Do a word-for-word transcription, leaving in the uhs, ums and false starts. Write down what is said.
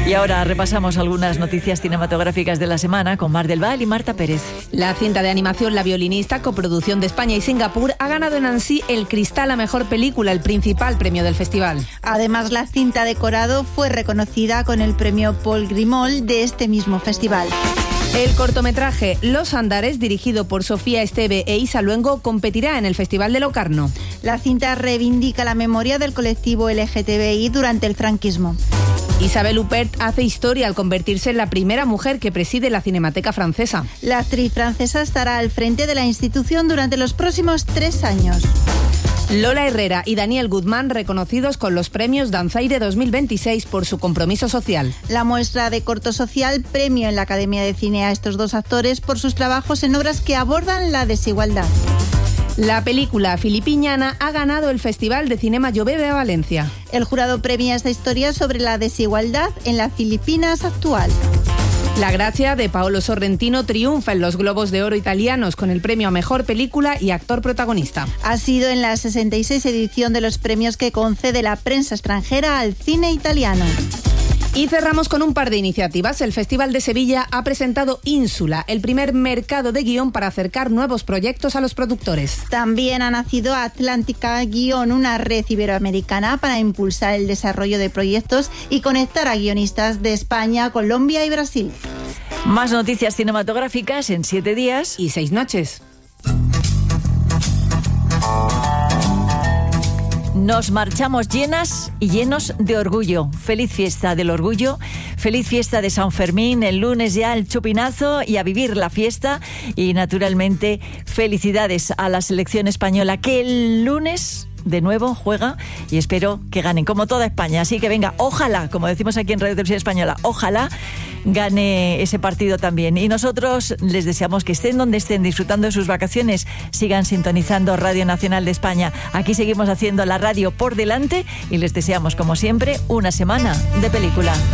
Y ahora repasamos algunas noticias cinematográficas de la semana con Mar del Val y Marta Pérez. La cinta de animación La violinista, coproducción de España y Singapur, ha ganado en Annecy el Cristal a Mejor Película, el principal premio del festival. Además, la cinta Decorado fue reconocida con el premio Paul Grimol de este mismo festival. El cortometraje Los Andares, dirigido por Sofía Esteve e Isa Luengo, competirá en el Festival de Locarno. La cinta reivindica la memoria del colectivo L G T B I durante el franquismo. Isabelle Huppert hace historia al convertirse en la primera mujer que preside la Cinemateca Francesa. La actriz francesa estará al frente de la institución durante los próximos tres años. Lola Herrera y Daniel Guzmán, reconocidos con los premios Danzaire dos mil veintiséis por su compromiso social. La muestra de corto social premio en la Academia de Cine a estos dos actores por sus trabajos en obras que abordan la desigualdad. La película Filipiñana ha ganado el Festival de Cinema Llobé de Valencia. El jurado premia esta historia sobre la desigualdad en las Filipinas actual. La Gracia, de Paolo Sorrentino, triunfa en los Globos de Oro italianos con el premio a Mejor Película y Actor Protagonista. Ha sido en la sesenta y seis edición de los premios que concede la prensa extranjera al cine italiano. Y cerramos con un par de iniciativas. El Festival de Sevilla ha presentado Ínsula, el primer mercado de guión para acercar nuevos proyectos a los productores. También ha nacido Atlántica Guión, una red iberoamericana para impulsar el desarrollo de proyectos y conectar a guionistas de España, Colombia y Brasil. Más noticias cinematográficas en siete días y seis noches. Nos marchamos llenas y llenos de orgullo. Feliz fiesta del orgullo, feliz fiesta de San Fermín, el lunes ya el chupinazo y a vivir la fiesta. Y naturalmente felicidades a la selección española que el lunes de nuevo juega y espero que ganen como toda España. Así que venga, ojalá, como decimos aquí en Radio Televisión Española, ojalá gane ese partido también. Y nosotros les deseamos que estén donde estén, disfrutando de sus vacaciones, sigan sintonizando Radio Nacional de España. Aquí seguimos haciendo la radio por delante y les deseamos, como siempre, una semana de película.